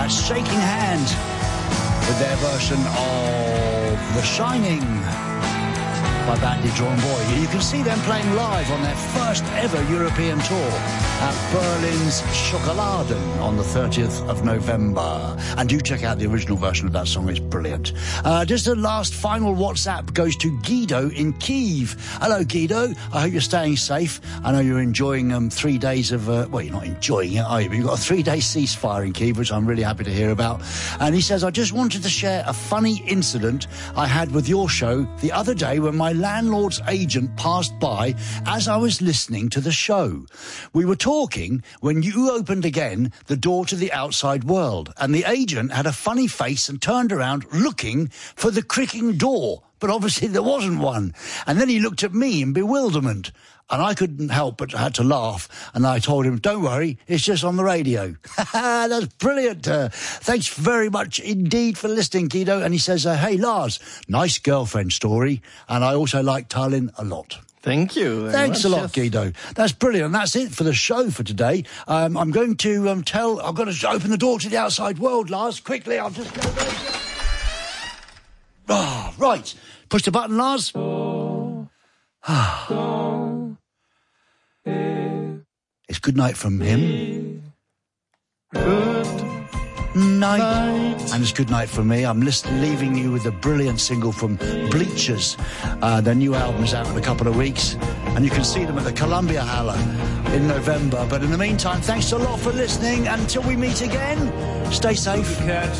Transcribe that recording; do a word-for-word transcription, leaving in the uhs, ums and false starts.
That's Shaking Hands with their version of The Shining by Bandit Drawn Boy. You can see them playing live on their first ever European tour at Berlin's Schokoladen on the thirtieth of November. And do check out the original version of that song, it's brilliant. Uh, just a last final WhatsApp goes to Guido in Kyiv. Hello, Guido. I hope you're staying safe. I know you're enjoying um, three days of, uh, well, you're not enjoying it, are you? But you've got a three-day ceasefire in Kyiv, which I'm really happy to hear about. And he says, I just wanted to share a funny incident I had with your show the other day when my landlord's agent passed by as I was listening to the show. We were talking when you opened again the door to the outside world, and the agent had a funny face and turned around looking for the creaking door, but obviously there wasn't one. And then he looked at me in bewilderment, and I couldn't help but had to laugh. And I told him, don't worry, it's just on the radio. That's brilliant. Uh, thanks very much indeed for listening, Guido. And he says, uh, hey, Lars, nice girlfriend story. And I also like Tallinn a lot. Thank you. Thanks much, a lot, yes. Guido. That's brilliant. That's it for the show for today. Um, I'm going to um, tell... I've got to open the door to the outside world, Lars. Quickly, I'll just go there. Ah, right. Push the button, Lars. It's good night from him. Good night. night. And it's good night from me. I'm list- leaving you with a brilliant single from Bleachers. Uh, their new album's out in a couple of weeks, and you can see them at the Columbia Halle in November. But in the meantime, thanks a lot for listening. Until we meet again, stay safe.